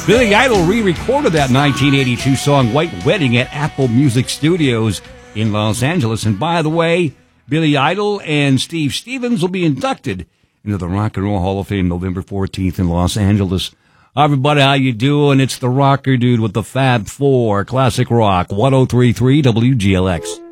Billy Idol re-recorded that 1982 song White Wedding at Apple Music Studios in Los Angeles. And by the way, Billy Idol and Steve Stevens will be inducted into the Rock and Roll Hall of Fame November 14th in Los Angeles. Hi, everybody, how you doing? It's the Rocker Dude with the Fab Four, Classic Rock, 103.3 WGLX.